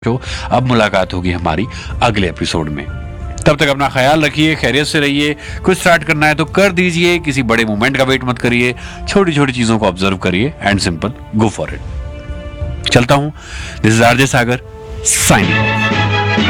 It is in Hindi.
अब मुलाकात होगी हमारी अगले एपिसोड में। तब तक अपना ख्याल रखिए, खैरियत से रहिए। कुछ स्टार्ट करना है तो कर दीजिए, किसी बड़े मूवमेंट का वेट मत करिए, छोटी छोटी चीजों को ऑब्जर्व करिए and simple go for it. चलता हूं। This is RJ Sagar signing off.